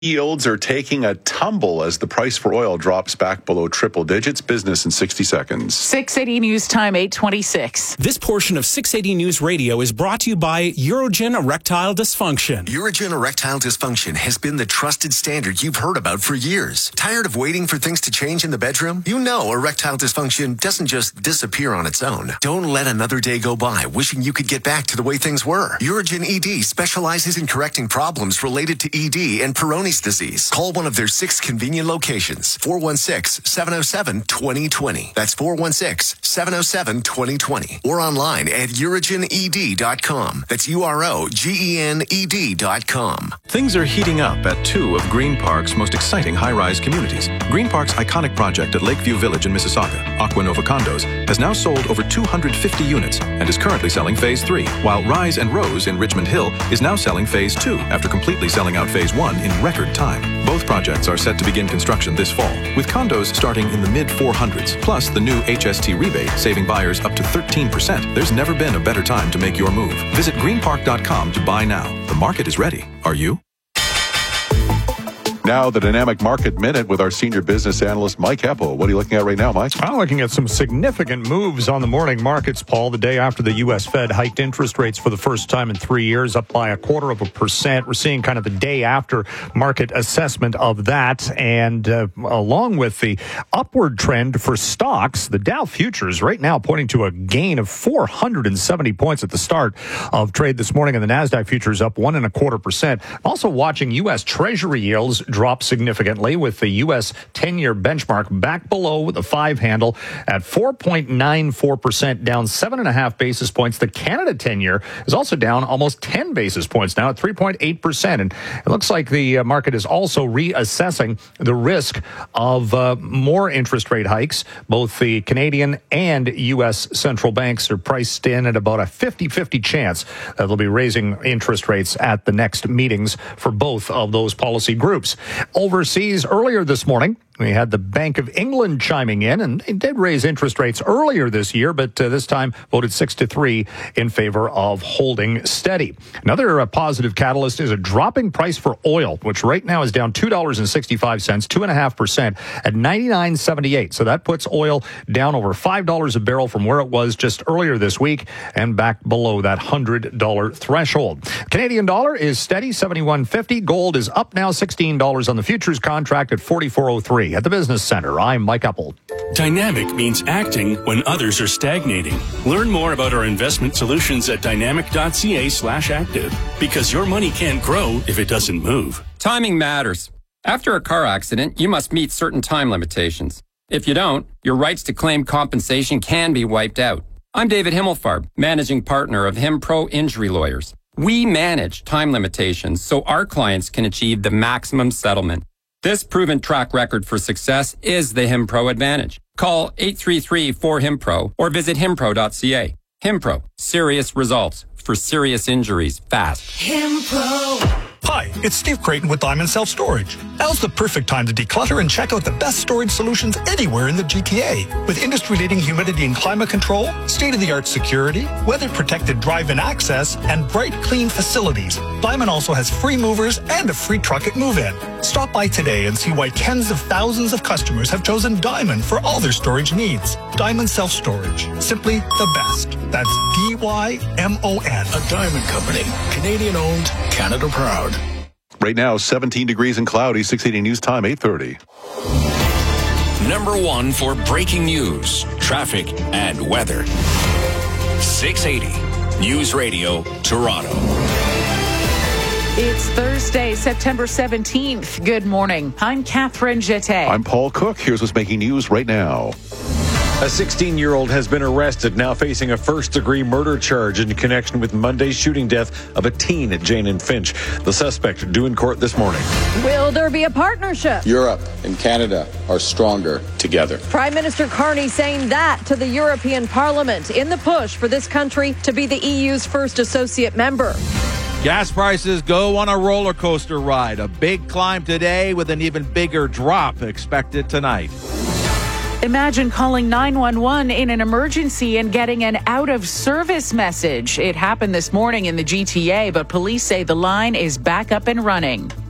Yields are taking a tumble as the price for oil drops back below triple digits. Business in 60 seconds. 680 News Time, 8:26. This portion of 680 News Radio is brought to you by Urogen Erectile Dysfunction. Urogen Erectile Dysfunction has been the trusted standard you've heard about for years. Tired of waiting for things to change in the bedroom? You know erectile dysfunction doesn't just disappear on its own. Don't let another day go by wishing you could get back to the way things were. Urogen ED specializes in correcting problems related to ED and Peyronie's disease. Call one of their 6 convenient locations. 416-707-2020. That's 416-707-2020. Or online at urogened.com. That's UROGENED.com. Things are heating up at 2 of Green Park's most exciting high-rise communities. Green Park's iconic project at Lakeview Village in Mississauga, Aqua Nova Condos, has now sold over 250 units and is currently selling Phase 3, while Rise and Rose in Richmond Hill is now selling Phase 2 after completely selling out Phase 1 in record time. Both projects are set to begin construction this fall, with condos starting in the mid-400s, plus the new HST rebate saving buyers up to 13%. There's never been a better time to make your move. Visit greenpark.com to buy now. The market is ready. Are you? Now, the Dynamic Market Minute with our senior business analyst, Mike Epple. What are you looking at right now, Mike? I'm looking at some significant moves on the morning markets, Paul. The day after the U.S. Fed hiked interest rates for the first time in 3 years, up by 0.25%. We're seeing kind of the day after market assessment of that. And along with the upward trend for stocks, the Dow futures right now pointing to a gain of 470 points at the start of trade this morning. And the NASDAQ futures up 1.25%. Also watching U.S. Treasury yields drop significantly, with the U.S. 10-year benchmark back below the 5 handle at 4.94%, down 7.5 basis points. The Canada 10-year is also down almost 10 basis points now at 3.8%. And it looks like the market is also reassessing the risk of more interest rate hikes. Both the Canadian and U.S. central banks are priced in at about a 50-50 chance that they'll be raising interest rates at the next meetings for both of those policy groups. Overseas, earlier this morning, we had the Bank of England chiming in, and they did raise interest rates earlier this year, but this time voted 6-3 in favor of holding steady. Another positive catalyst is a dropping price for oil, which right now is down $2.65, 2.5% at $99.78. So that puts oil down over $5 a barrel from where it was just earlier this week and back below that $100 threshold. Canadian dollar is steady, 71.50. Gold is up now, $16 on the futures contract at 44.03. At the Business Center, I'm Mike Epple. Dynamic means acting when others are stagnating. Learn more about our investment solutions at dynamic.ca/active, because your money can't grow if it doesn't move. Timing matters. After a car accident, you must meet certain time limitations. If you don't, your rights to claim compensation can be wiped out. I'm David Himmelfarb, managing partner of HimPro Injury Lawyers. We manage time limitations so our clients can achieve the maximum settlement. This proven track record for success is the HimPro advantage. Call 833-4HimPro or visit himpro.ca. HimPro, serious results for serious injuries fast. HimPro. Hi, it's Steve Creighton with Diamond Self-Storage. Now's the perfect time to declutter and check out the best storage solutions anywhere in the GTA. With industry-leading humidity and climate control, state-of-the-art security, weather-protected drive-in access, and bright, clean facilities, Diamond also has free movers and a free truck at move-in. Stop by today and see why tens of thousands of customers have chosen Diamond for all their storage needs. Diamond Self-Storage. Simply the best. That's D-Y-M-O-N. A Diamond Company. Canadian-owned, Canada proud. Right now, 17 degrees and cloudy, 680 News Time, 8:30. Number 1 for breaking news, traffic, and weather. 680 News Radio, Toronto. It's Thursday, September 17th. Good morning. I'm Catherine Jeté. I'm Paul Cook. Here's what's making news right now. A 16-year-old has been arrested, now facing a first-degree murder charge in connection with Monday's shooting death of a teen at Jane and Finch. The suspect due in court this morning. Will there be a partnership? Europe and Canada are stronger together. Prime Minister Carney saying that to the European Parliament in the push for this country to be the EU's first associate member. Gas prices go on a roller coaster ride. A big climb today with an even bigger drop expected tonight. Imagine calling 911 in an emergency and getting an out-of-service message. It happened this morning in the GTA, but police say the line is back up and running.